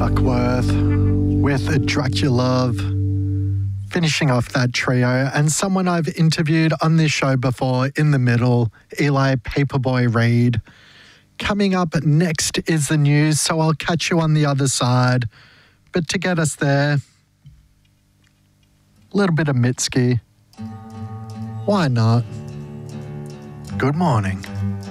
Duckworth with Dracula, finishing off that trio, and someone I've interviewed on this show before in the middle, Eli Paperboy Reed. Coming up next is the news, so I'll catch you on the other side. But to get us there, a little bit of Mitski. Why not? Good morning.